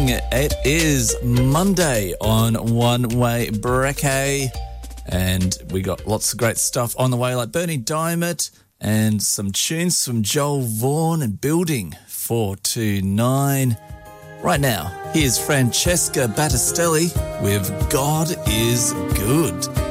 morning. It is Monday on One Way Brekkie, and we got lots of great stuff on the way, like Bernie Diamond and some tunes from Joel Vaughan and Building 429. Right now, here's Francesca Battistelli with God is Good.